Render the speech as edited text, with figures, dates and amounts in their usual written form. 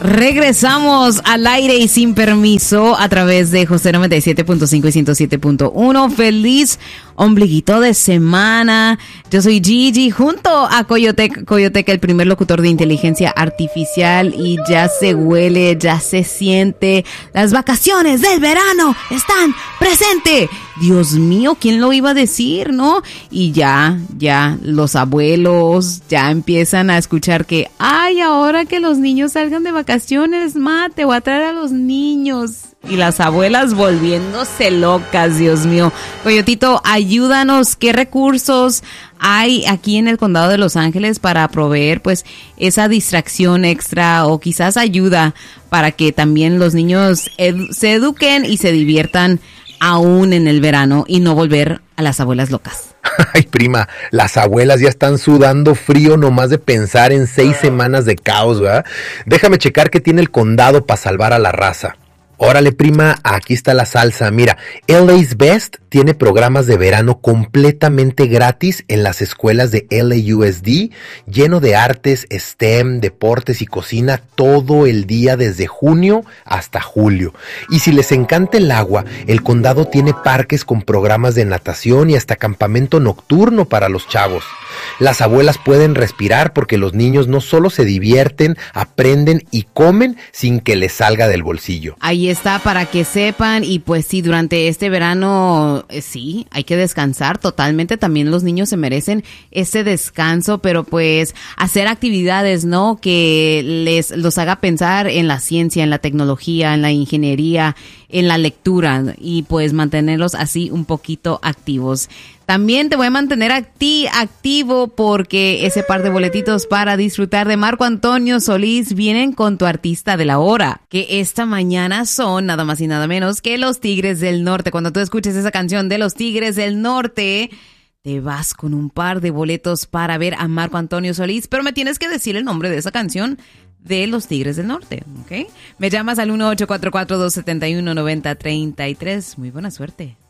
Regresamos al aire y sin permiso a través de José 97.5 y 107.1. Feliz ombliguito de semana. Yo soy Gigi junto a Coyoteca, el primer locutor de inteligencia artificial, y ya se huele, ya se siente. Las vacaciones del verano están presentes. Dios mío, ¿quién lo iba a decir, no? Y ya los abuelos ya empiezan a escuchar que, ay, ahora que los niños salgan de vacaciones, te voy a traer a los niños. Y las abuelas volviéndose locas, Dios mío. Coyotito, ayúdanos, ¿qué recursos hay aquí en el condado de Los Ángeles para proveer pues esa distracción extra o quizás ayuda para que también los niños se eduquen y se diviertan aún en el verano y no volver a las abuelas locas? Ay, prima, las abuelas ya están sudando frío nomás de pensar en 6 semanas de caos, ¿verdad? Déjame checar qué tiene el condado para salvar a la raza. Órale, prima, aquí está la salsa. Mira, LA's Best tiene programas de verano completamente gratis en las escuelas de LAUSD, lleno de artes, STEM, deportes y cocina todo el día desde junio hasta julio. Y si les encanta el agua, el condado tiene parques con programas de natación y hasta campamento nocturno para los chavos. Las abuelas pueden respirar porque los niños no solo se divierten, aprenden y comen sin que les salga del bolsillo. Ahí está para que sepan, y pues sí, durante este verano sí, hay que descansar totalmente. También los niños se merecen ese descanso, pero pues hacer actividades, ¿no? Que los haga pensar en la ciencia, en la tecnología, en la ingeniería, en la lectura, y pues mantenerlos así un poquito activos. También te voy a mantener activo porque ese par de boletitos para disfrutar de Marco Antonio Solís vienen con tu artista de la hora, que esta mañana son nada más y nada menos que los Tigres del Norte. Cuando tú escuches esa canción de los Tigres del Norte, te vas con un par de boletos para ver a Marco Antonio Solís, pero me tienes que decir el nombre de esa canción de los Tigres del Norte, ¿ok? Me llamas al 1-844-271-9033. Muy buena suerte.